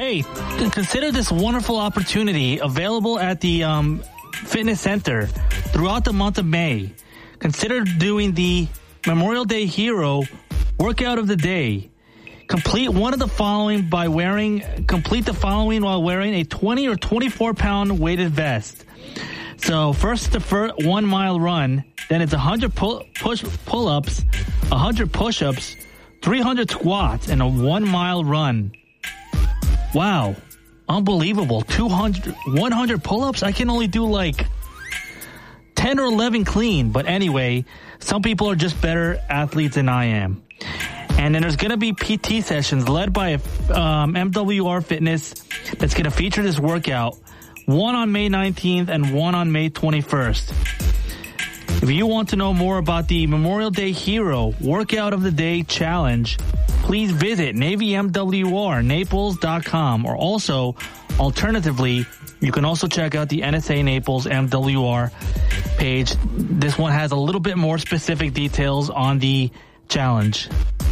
hey, consider this wonderful opportunity available at the fitness center throughout the month of May. Consider doing the Memorial Day Hero workout of the day. Complete the following while wearing a 20 or 24 pound weighted vest. So first the 1 mile run, then it's 100 pull-ups, 100 push-ups, 300 squats, and a 1 mile run. Wow. Unbelievable. 100 pull-ups? I can only do like 10 or 11 clean. But anyway, some people are just better athletes than I am. And then there's going to be PT sessions led by MWR Fitness that's going to feature this workout. One on May 19th and one on May 21st. If you want to know more about the Memorial Day Hero Workout of the Day Challenge, please visit NavyMWRNaples.com, or also, alternatively, you can also check out the NSA Naples MWR page. This one has a little bit more specific details on the challenge.